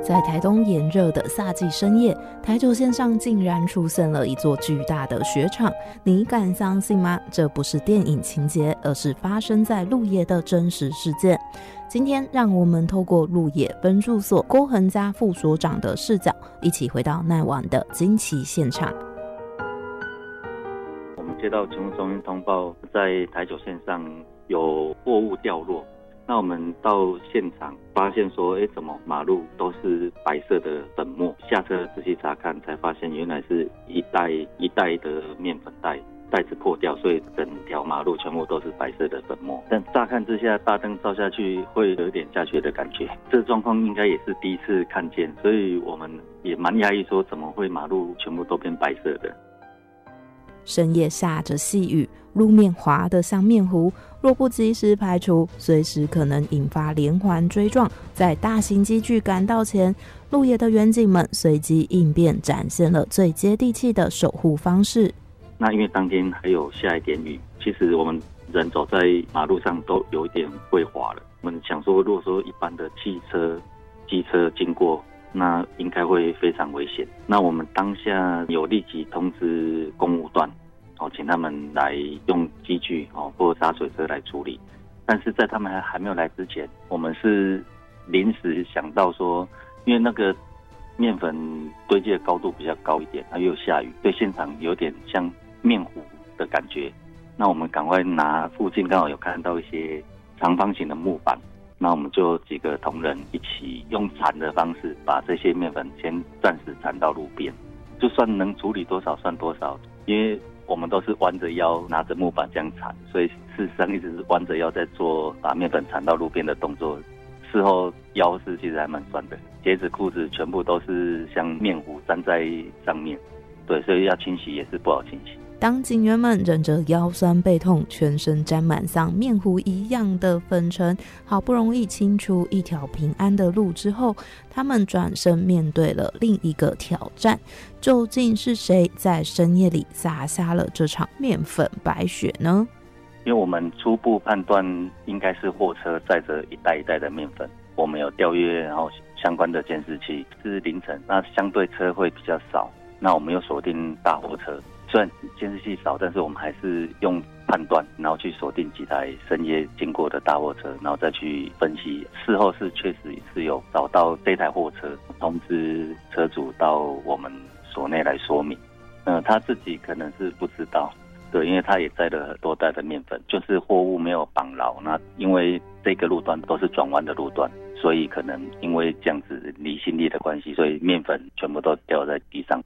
在台东炎热的夏季深夜，台九线上竟然出现了一座巨大的雪场，你敢相信吗？这不是电影情节，而是发生在鹿野的真实事件。今天让我们透过鹿野分驻所郭恒嘉副所长的视角，一起回到那晚的惊奇现场。 我们接到勤务中心通报，在台九线上有货物掉落。那我们到现场发现说，怎么马路都是白色的粉末？下车仔细查看，才发现原来是一袋一袋的面粉袋，袋子破掉，所以整条马路全部都是白色的粉末。但乍看之下，大灯照下去会有点下雪的感觉。这状况应该也是第一次看见，所以我们也蛮讶异，说怎么会马路全部都变白色的？ 深夜下着细雨，路面滑得像面糊，若不及时排除，随时可能引发连环追撞。在大型机具赶到前，鹿野的员警们随机应变，展现了最接地气的守护方式。 那因为当天还有下一点雨，其实我们人走在马路上都有一点会滑了。我们想说，如果说一般的汽车、机车经过，那应该会非常危险。那我们当下有立即通知公务段，请他们来用机具或洒水车来处理。但是在他们还没有来之前，我们是临时想到说，因为那个面粉堆积的高度比较高一点，它又下雨，对现场有点像面糊的感觉。那我们赶快拿附近刚好有看到一些长方形的木板，那我们就几个同仁一起用铲的方式，把这些面粉先暂时铲到路边，就算能处理多少算多少。因为我们都是弯着腰拿着木板这样铲，所以事实上一直是弯着腰在做把面粉铲到路边的动作。事后腰是其实还蛮酸的，鞋子裤子全部都是像面糊粘在上面，对，所以要清洗也是不好清洗。 当警员们忍着腰酸背痛，全身沾满像面糊一样的粉尘，好不容易清出一条平安的路之后，他们转身面对了另一个挑战。究竟是谁在深夜里撒下了这场面粉白雪呢？ 因为我们初步判断应该是货车载着一袋一袋的面粉，我们有调阅然后相关的监视器，是凌晨，那相对车会比较少，那我们又锁定大货车，虽然监视器少，但是我们还是用判断，然后去锁定几台深夜经过的大货车，然后再去分析。事后是确实是有找到这台货车，通知车主到我们所内来说明。他自己可能是不知道，对，因为他也载了很多袋的面粉，就是货物没有绑牢。那因为这个路段都是转弯的路段，所以可能因为这样子离心力的关系，所以面粉全部都掉在地上。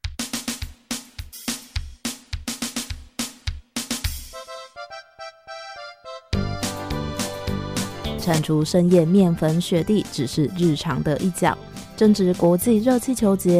铲除深夜面粉雪地只是日常的一角。正值国际热气球节，